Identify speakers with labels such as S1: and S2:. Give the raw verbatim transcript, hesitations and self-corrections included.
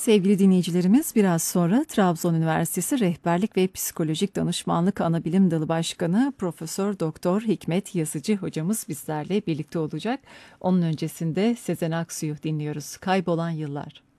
S1: Sevgili dinleyicilerimiz, biraz sonra Trabzon Üniversitesi Rehberlik ve Psikolojik Danışmanlık Anabilim Dalı Başkanı Profesör Doktor Hikmet Yazıcı hocamız bizlerle birlikte olacak. Onun öncesinde Sezen Aksu'yu dinliyoruz. Kaybolan Yıllar.